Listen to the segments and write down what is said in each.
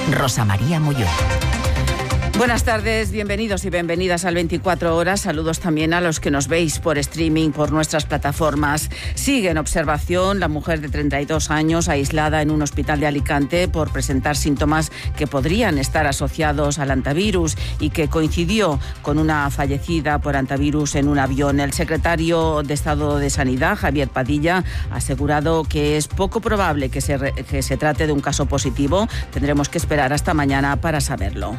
Rosa María Molló. Buenas tardes, bienvenidos y bienvenidas al 24 horas. Saludos también a los que nos veis por streaming, por nuestras plataformas. Sigue en observación la mujer de 32 años aislada en un hospital de Alicante por presentar síntomas que podrían estar asociados al hantavirus y que coincidió con una fallecida por hantavirus en un avión. El secretario de Estado de Sanidad, Javier Padilla, ha asegurado que es poco probable que se trate de un caso positivo. Tendremos que esperar hasta mañana para saberlo.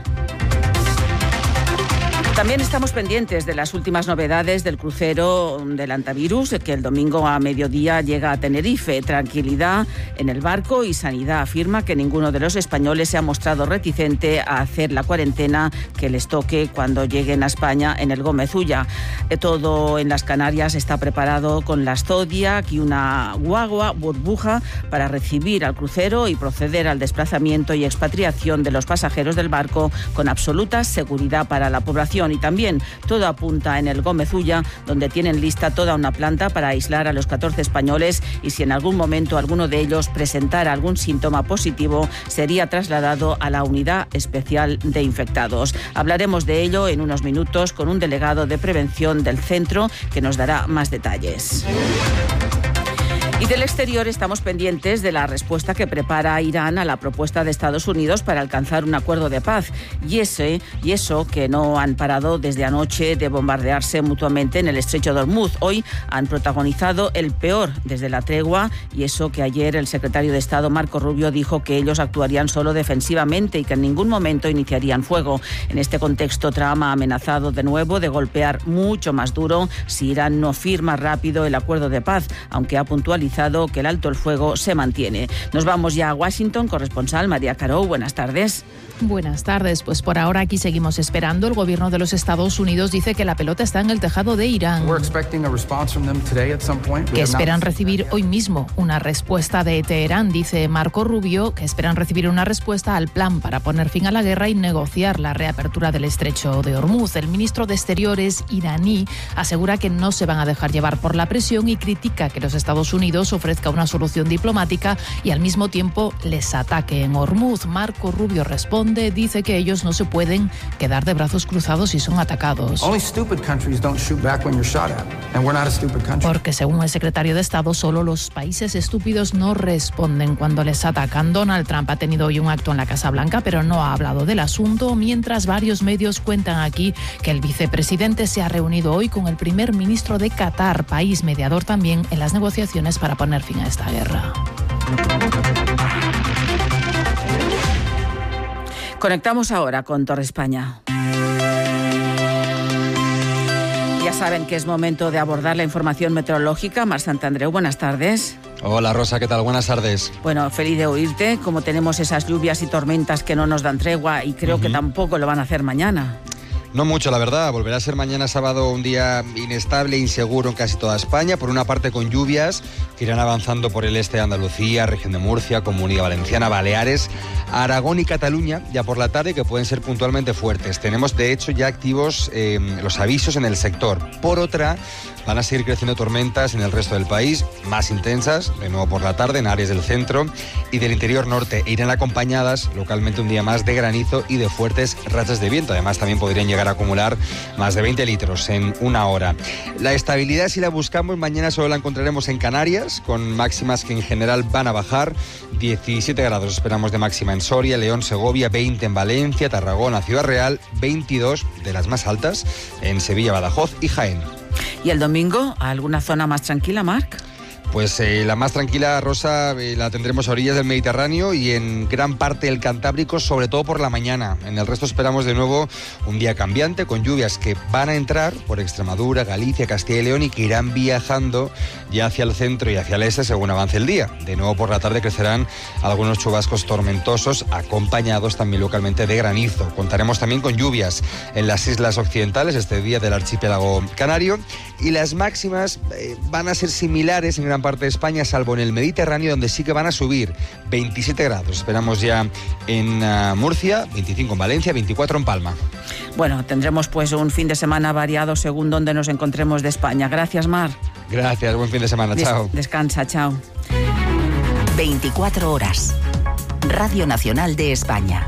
También estamos pendientes de las últimas novedades del crucero del hantavirus, que el domingo a mediodía llega a Tenerife. Tranquilidad en el barco y Sanidad afirma que ninguno de los españoles se ha mostrado reticente a hacer la cuarentena que les toque cuando lleguen a España en el Gómez Ulla. Todo en las Canarias está preparado con las Zodiac y una guagua burbuja para recibir al crucero y proceder al desplazamiento y expatriación de los pasajeros del barco con absoluta seguridad para la población. Y también todo apunta en el Gómez Ulla, donde tienen lista toda una planta para aislar a los 14 españoles y si en algún momento alguno de ellos presentara algún síntoma positivo, sería trasladado a la unidad especial de infectados. Hablaremos de ello en unos minutos con un delegado de prevención del centro que nos dará más detalles. Y del exterior estamos pendientes de la respuesta que prepara Irán a la propuesta de Estados Unidos para alcanzar un acuerdo de paz. Y eso que no han parado desde anoche de bombardearse mutuamente en el estrecho de Hormuz. Hoy han protagonizado el peor desde la tregua y eso que ayer el secretario de Estado, Marco Rubio, dijo que ellos actuarían solo defensivamente y que en ningún momento iniciarían fuego. En este contexto, Trump ha amenazado de nuevo de golpear mucho más duro si Irán no firma rápido el acuerdo de paz, aunque ha puntualizado que el alto el fuego se mantiene. Nos vamos ya a Washington, corresponsal María Caró, buenas tardes. Buenas tardes, pues por ahora aquí seguimos esperando. El gobierno de los Estados Unidos dice que la pelota está en el tejado de Irán, que esperan recibir hoy mismo una respuesta de Teherán. Dice Marco Rubio que esperan recibir una respuesta al plan para poner fin a la guerra y negociar la reapertura del estrecho de Hormuz. El ministro de Exteriores iraní asegura que no se van a dejar llevar por la presión y critica que los Estados Unidos ofrezca una solución diplomática y al mismo tiempo les ataque en Hormuz. Marco Rubio responde, dice que ellos no se pueden quedar de brazos cruzados si son atacados. Porque según el secretario de Estado, solo los países estúpidos no responden cuando les atacan. Donald Trump ha tenido hoy un acto en la Casa Blanca, pero no ha hablado del asunto, mientras varios medios cuentan aquí que el vicepresidente se ha reunido hoy con el primer ministro de Qatar, país mediador también en las negociaciones para poner fin a esta guerra. Conectamos ahora con Torre España. Ya saben que es momento de abordar la información meteorológica. Mar Santandreu, buenas tardes. Hola Rosa, ¿qué tal? Buenas tardes. Bueno, feliz de oírte. Como tenemos esas lluvias y tormentas que no nos dan tregua y creo que tampoco lo van a hacer mañana. No mucho, la verdad. Volverá a ser mañana sábado un día inestable e inseguro en casi toda España. Por una parte con lluvias que irán avanzando por el este de Andalucía, región de Murcia, Comunidad Valenciana, Baleares, Aragón y Cataluña, ya por la tarde, que pueden ser puntualmente fuertes. Tenemos de hecho ya activos los avisos en el sector. Por otra, van a seguir creciendo tormentas en el resto del país, más intensas, de nuevo por la tarde en áreas del centro y del interior norte. Irán acompañadas localmente un día más de granizo y de fuertes rachas de viento. Además también podrían llegar a acumular más de 20 litros en una hora. La estabilidad, si la buscamos, mañana solo la encontraremos en Canarias, con máximas que en general van a bajar. 17 grados esperamos de máxima en Soria, León, Segovia, 20 en Valencia, Tarragona, Ciudad Real, 22 de las más altas en Sevilla, Badajoz y Jaén. ¿Y el domingo, alguna zona más tranquila, Marc? Pues la más tranquila, Rosa, la tendremos a orillas del Mediterráneo y en gran parte del Cantábrico, sobre todo por la mañana. En el resto esperamos de nuevo un día cambiante, con lluvias que van a entrar por Extremadura, Galicia, Castilla y León y que irán viajando ya hacia el centro y hacia el este según avance el día. De nuevo por la tarde crecerán algunos chubascos tormentosos, acompañados también localmente de granizo. Contaremos también con lluvias en las islas occidentales este día del archipiélago canario y las máximas van a ser similares en gran parte de España, salvo en el Mediterráneo, donde sí que van a subir. 27 grados esperamos ya en Murcia, 25 en Valencia, 24 en Palma. Bueno, tendremos pues un fin de semana variado según donde nos encontremos de España. Gracias, Mar. Gracias, buen fin de semana, chao. Descansa, chao. 24 horas. Radio Nacional de España.